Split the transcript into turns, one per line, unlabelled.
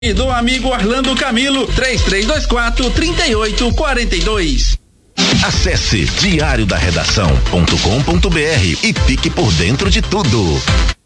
E do amigo Orlando Camilo, 3324-3842.
Acesse diariodaredação.com.br e fique por dentro de tudo.